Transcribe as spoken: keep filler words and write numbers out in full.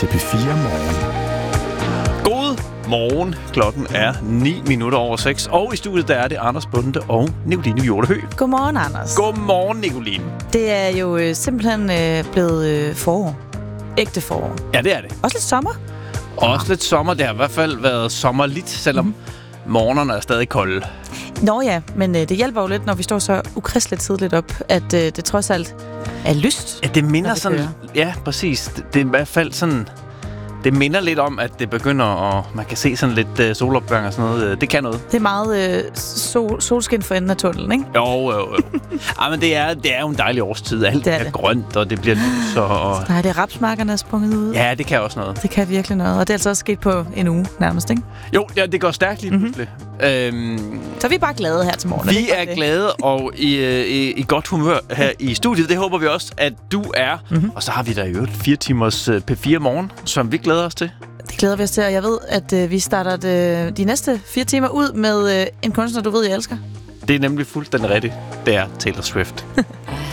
til P fire Morgen. God morgen. Klokken er ni minutter over seks, og i studiet der er det Anders Bonde og Nicoline Hjortehø. Godmorgen, Anders. Godmorgen, Nicoline. Det er jo øh, simpelthen øh, blevet øh, forår. Ægte forår. Ja, det er det. Også lidt sommer. Også lidt sommer. Det har i hvert fald været sommerligt, selvom mm. morgenerne er stadig kolde. Nå ja, men øh, det hjælper jo lidt, når vi står så ukristeligt tidligt op, at øh, det trods alt er lyst. Ja, det minder sådan... Kører. Ja, præcis. Det, det er i hvert fald sådan... Det minder lidt om, at det begynder at... Man kan se sådan lidt uh, solopgang og sådan noget. Det kan noget. Det er meget øh, sol, solskin for enden af tunnelen, ikke? Jo, jo, jo. Ej, men det er, det er jo en dejlig årstid. Alt det er, er grønt, og det bliver lys. Og... Nej, det er rapsmarkerne, der er sprunget ud. Ja, det kan også noget. Det kan virkelig noget. Og det er altså også sket på en uge nærmest, ikke? Jo, ja, det går stærkt lige pludselig. Mm-hmm. Øhm, så vi er bare glade her til morgen. Vi er, er glade og i, i, i godt humør her i studiet. Det håber vi også, at du er. Mm-hmm. Og så har vi da jo et fire timers P fire Morgen, som vi glæder os til. Det glæder vi os til, og jeg ved, at øh, vi starter det, de næste fire timer ud med øh, en kunstner, du ved, jeg elsker. Det er nemlig fuldstændig rigtigt. Det er Taylor Swift.